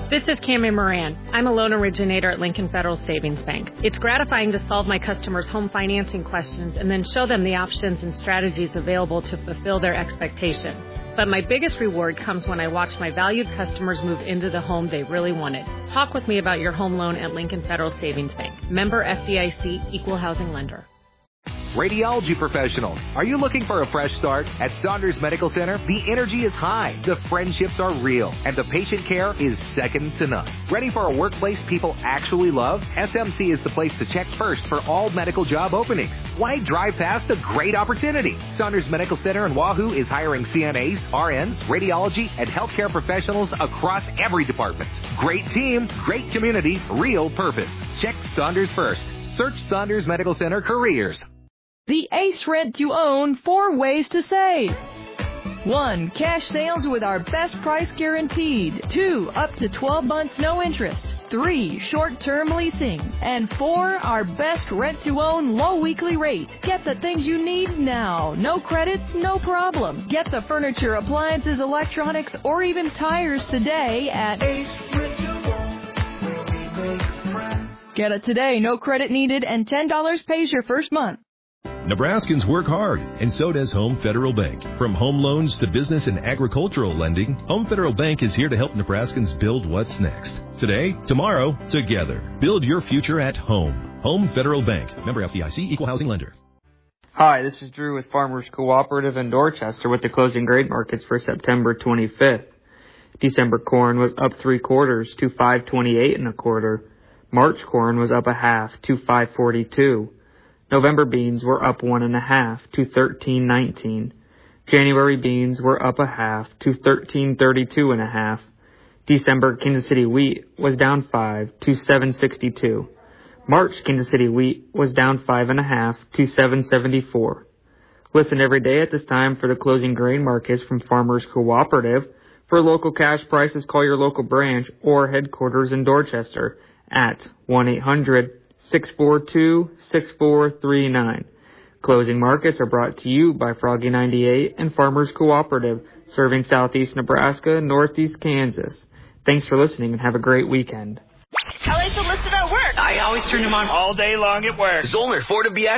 This is Cammie Moran. I'm a loan originator at Lincoln Federal Savings Bank. It's gratifying to solve my customers' home financing questions and then show them the options and strategies available to fulfill their expectations. But my biggest reward comes when I watch my valued customers move into the home they really wanted. Talk with me about your home loan at Lincoln Federal Savings Bank. Member FDIC, Equal Housing Lender. Radiology professionals, are you looking for a fresh start? At Saunders Medical Center, the energy is high, the friendships are real, and the patient care is second to none. Ready for a workplace people actually love? SMC is the place to check first for all medical job openings. Why drive past a great opportunity? Saunders Medical Center in Wahoo is hiring CNAs, RNs, radiology, and healthcare professionals across every department. Great team, great community, real purpose. Check Saunders first. Search Saunders Medical Center Careers. The Ace Rent-to-Own 4 ways to save. 1. Cash sales with our best price guaranteed. 2. Up to 12 months no interest. 3. Short-term leasing. And 4. Our best rent-to-own low weekly rate. Get the things you need now. No credit, no problem. Get the furniture, appliances, electronics, or even tires today at Ace Rent-to-Own. Get it today, no credit needed, and $10 pays your first month. Nebraskans work hard, and so does Home Federal Bank. From home loans to business and agricultural lending, Home Federal Bank is here to help Nebraskans build what's next. Today, tomorrow, together. Build your future at home. Home Federal Bank. Member FDIC, Equal Housing Lender. Hi, this is Drew with Farmers Cooperative in Dorchester with the closing grain markets for September 25th. December corn was up 3/4 to $5.28 1/4. March corn was up 1/2 to $5.42. November beans were up 1 1/2 to $13.19. January beans were up 1/2 to $13.32 1/2. December Kansas City wheat was down 5 to $7.62. March Kansas City wheat was down 5 1/2 to $7.74. Listen every day at this time for the closing grain markets from Farmers Cooperative. For local cash prices, call your local branch or headquarters in Dorchester at 1-800-642-6439. Closing markets are brought to you by Froggy 98 and Farmers Cooperative, serving southeast Nebraska, northeast Kansas. Thanks for listening and have a great weekend. Kelly should listen at work. I always turn them on all day long at work. Zollner Ford of Beatrice.